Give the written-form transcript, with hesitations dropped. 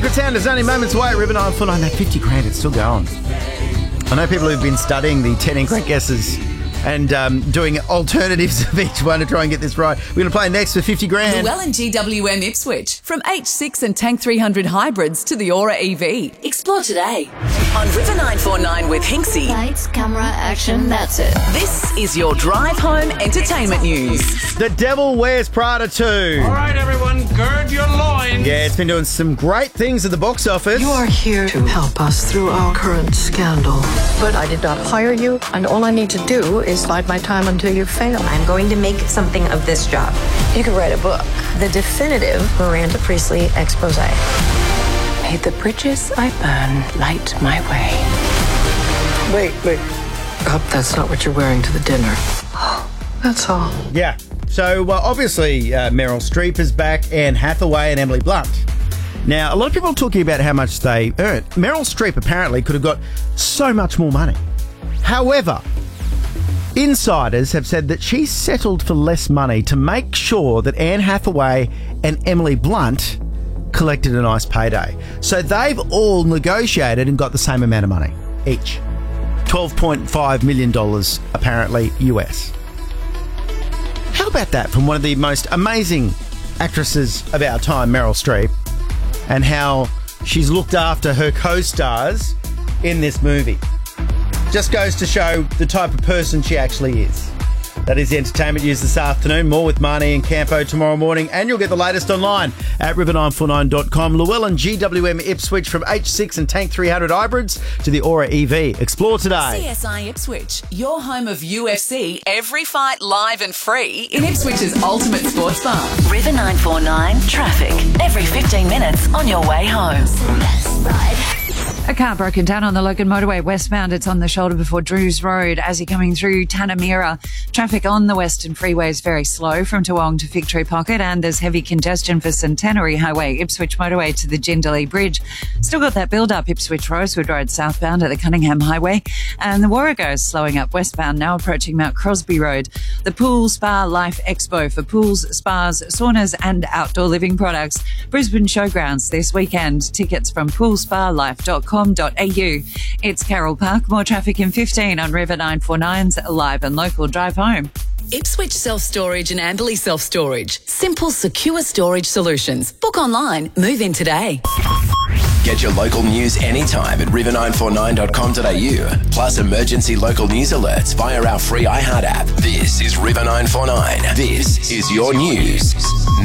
Secret Sound is only moments away. River 949, that 50 grand, it's still going. I know people who've been studying the 10 incorrect guesses and doing alternatives of each one to try and get this right. We're going to play next for 50 grand. Llewellyn GWM Ipswich. From H6 and Tank 300 hybrids to the Aura EV. Explore today on River 949 with Hinksy. Lights, camera, action, that's it. This is your drive home entertainment news. The Devil Wears Prada 2. All right, everyone, gird your loins. Yeah, it's been doing some great things at the box office. You are here to help us through our current scandal. But I did not hire you, and all I need to do is bide my time until you fail. I'm going to make something of this job. You could write a book. The definitive Miranda Priestley expose. May the bridges I burn light my way. Wait. Hope that's not what you're wearing to the dinner. That's all. Yeah. So, obviously, Meryl Streep is back, Anne Hathaway and Emily Blunt. Now, a lot of people are talking about how much they earned. Meryl Streep apparently could have got so much more money. However, insiders have said that she settled for less money to make sure that Anne Hathaway and Emily Blunt collected a nice payday. So they've all negotiated and got the same amount of money each. $12.5 million, apparently, US. How about that from one of the most amazing actresses of our time, Meryl Streep, and how she's looked after her co-stars in this movie. Just goes to show the type of person she actually is. That is the entertainment news this afternoon. More with Marnie and Campo tomorrow morning. And you'll get the latest online at river949.com. Llewellyn GWM Ipswich, from H6 and Tank 300 hybrids to the Aura EV. Explore today. CSI Ipswich, your home of UFC, every fight live and free in Ipswich's ultimate sports bar. River 949 traffic. Every 15 minutes on your way home. A car broken down on the Logan Motorway westbound. It's on the shoulder before Drews Road as you're coming through Tanamira. Traffic on the Western Freeway is very slow from Toowong to Fig Tree Pocket, and there's heavy congestion for Centenary Highway, Ipswich Motorway to the Jindalee Bridge. Still got that build-up Ipswich Rosewood Road southbound at the Cunningham Highway, and the Warrego is slowing up westbound now approaching Mount Crosby Road. The Pool Spa Life Expo for pools, spas, saunas and outdoor living products. Brisbane Showgrounds this weekend. Tickets from poolsparlife.com.au. It's Carroll Park. More traffic in 15 on River 949's live and local drive home. Ipswich Self-Storage and Amberley Self-Storage. Simple, secure storage solutions. Book online. Move in today. Get your local news anytime at river949.com.au. Plus emergency local news alerts via our free iHeart app. This is River 949. This is your news.